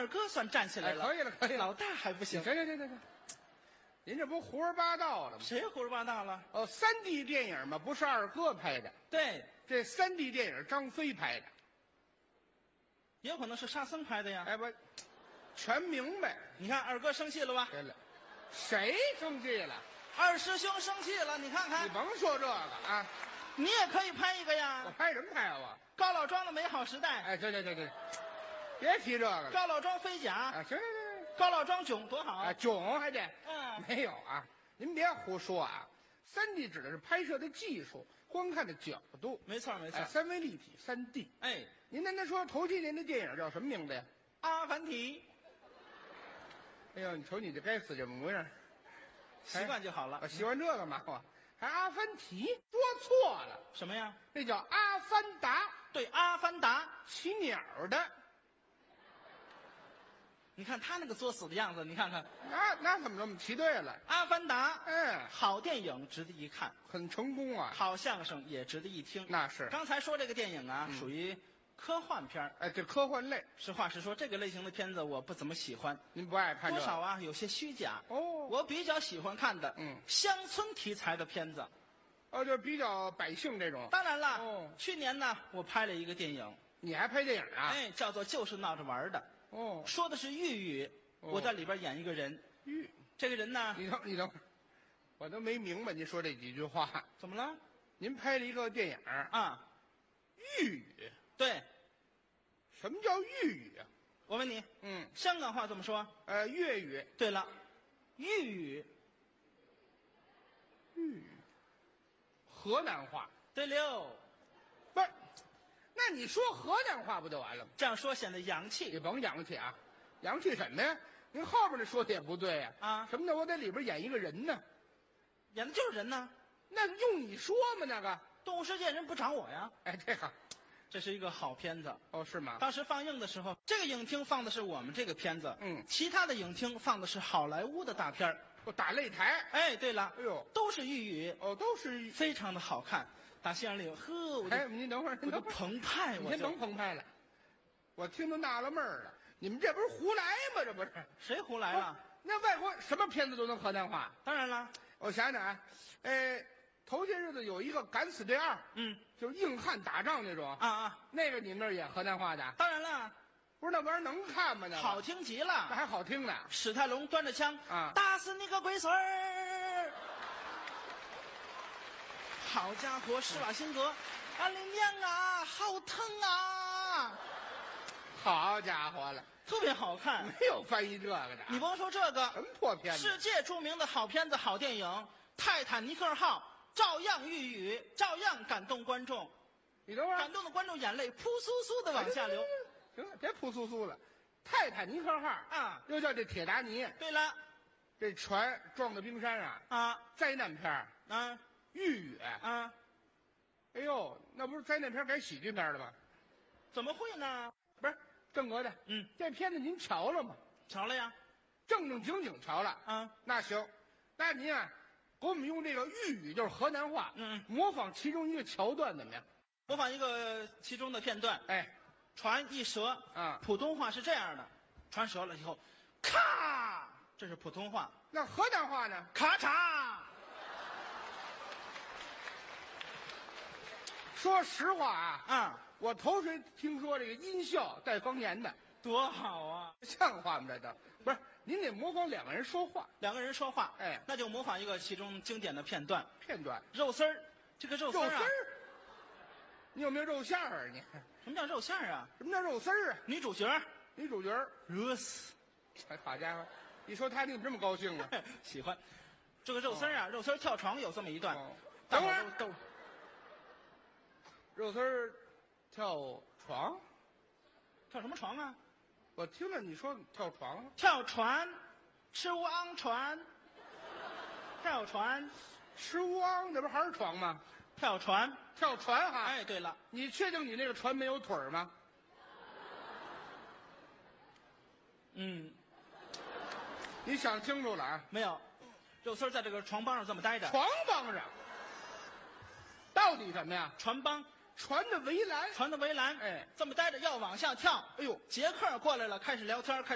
哥算站起来了， 可以了，可以了。 老大还不行。 行，您这不胡说八道了吗？ 谁胡说八道了？ 哦，3D 电影嘛，不是二哥拍的， 对， 这3D 电影张飞拍的。 也有可能是沙僧拍的呀。 哎，不，全明白。 你看二哥生气了吧？ 对了，谁生气了？ 二师兄生气了，你看你看， 甭说这个啊， 你也可以拍一个我呀。 拍什么拍啊我？ 高老庄的美好时代， 哎，对，别提这个了。 高老庄飞甲， 啊，行， 高老庄囧多好。 啊，囧还得。 嗯， 没有啊，您别胡说啊。3D 指的是拍摄的技术，观看的角度。 没错。 哎，3维立体3D。 哎， 您刚才说头些年的电影叫什么名字呀？ 阿凡提， 哎呦，你瞅你这该死这模样， 习惯就好了。 我喜欢这个嘛，我还阿凡提，说错了， 什么呀？ 那叫阿凡达， 对，阿凡达。 骑鸟的。 你看他那个作死的样子，你看看那怎么这么骑对了？ 阿凡达。 嗯， 好电影值得一看， 很成功啊。 好相声也值得一听。 那是。 刚才说这个电影啊，属于科幻片儿。 哎，这科幻类， 实话实说，这个类型的片子我不怎么喜欢， 您不爱看这个？ 多少啊有些虚假。 哦， 我比较喜欢看的，乡村题材的片子。 就比较百姓这种。 当然了， 哦， 去年呢，我拍了一个电影， 你还拍电影啊？ 哎，叫做《就是闹着玩的》， 哦， 说的是豫语，我在里边演一个人。这个人呢， 你等会儿，我都没明白您说这几句话。 怎么了？ 您拍了一个电影啊， 豫语。 对， 什么叫豫语啊？ 我问你，香港话怎么说？ 粤语。 对了，豫语。 豫语，河南话。 对了， 不是，那你说河南话不就完了吗？ 这样说显得洋气。 你甭洋气啊，洋气什么呀？您后边那说的也不对呀。 啊， 什么呢？我在里边演一个人呢， 演的就是人呢。 那用你说吗？那个动物世界人不找我呀。 哎，这个这是一个好片子。 哦，是吗？ 当时放映的时候，这个影厅放的是我们这个片子，其他的影厅放的是好莱坞的大片儿。 打擂台。 哎，对了， 哎呦， 都是豫语。 哦，都是非常的好看。打戏院里，呵，我就您等会儿， 我就澎湃， 您甭澎湃了，我听都纳了闷儿了，你们这不是胡来吗？这不是谁胡来了？ 那外国什么片子都能河南话？ 当然了， 我想想啊，头些日子有一个《敢死队2》，就是硬汉打仗那种啊， 那个你们那儿也河南话的？ 当然了， 不是那玩意儿能看吗？那好听极了， 那还好听呢。 史泰龙端着枪啊， 打死你个龟孙儿！好家伙，施瓦辛格，俺的娘啊，好疼啊！ 好家伙了， 特别好看， 没有翻译这个的。 你甭说这个， 什么破片子？ 世界著名的好片子、好电影《泰坦尼克号》照样豫语，照样感动观众。 你等会儿， 感动的观众眼泪扑簌簌的往下流。 行了，别扑簌簌了。泰坦尼克号啊， 又叫这铁达尼。 对了， 这船撞到冰山啊， 灾难片啊， 豫语啊。 哎呦，那不是灾难片改喜剧片了吗？ 怎么会呢？ 不是正格的，这片子您瞧了吗？ 瞧了呀， 正正经经瞧了啊。 那行，那您啊，给我们用这个豫语，就是河南话，模仿其中一个桥段怎么样？ 模仿一个其中的片段。 哎， 船一折啊， 普通话是这样的，船折了以后，咔，这是普通话。 那河南话呢？ 咔嚓。 说实话啊， 我头回听说这个音效带方言的， 多好啊！ 像话吗？这都不是，您得模仿两个人说话。 两个人说话， 哎， 那就模仿一个其中经典的片段。 肉丝儿， 这个肉丝儿啊， 你有没有肉馅儿啊？你什么叫肉馅儿啊？ 什么叫肉丝儿啊？ 女主角热死！ 好家伙，一说他你怎么这么高兴啊？ 喜欢这个肉丝儿啊，肉丝儿跳床有这么一段。 等会儿都。肉丝儿跳床， 跳什么床啊？ 我听着你说跳床， 跳船，吃乌昂船，跳船， 吃乌昂，这不还是床吗？ 跳船哈！ 哎，对了， 你确定你那个船没有腿儿吗？你想清楚了啊？ 没有，肉丝在这个床帮上这么待着。 床帮上，到底什么呀？ 船帮。 船的围栏， 哎，这么待着要往下跳。 哎呦， 杰克过来了，开始聊天，